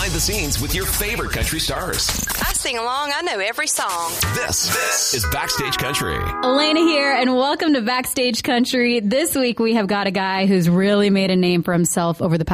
behind the scenes with your favorite country stars. I sing along. I know every song. This is Backstage Country. Elena here, and welcome to Backstage Country. This week we have got a guy who's really made a name for himself over the past